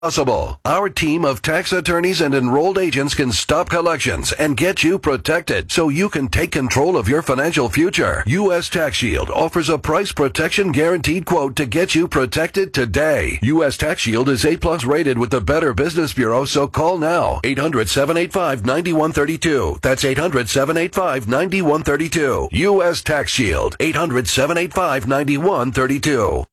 possible. Our team of tax attorneys and enrolled agents can stop collections and get you protected so you can take control of your financial future. U.S. Tax Shield offers a price protection guaranteed quote to get you protected today. U.S. Tax Shield is A+ rated with the Better Business Bureau, so call now. 800-785-9132. That's 800-785-9132. U.S. Tax Shield. 800-785-9132.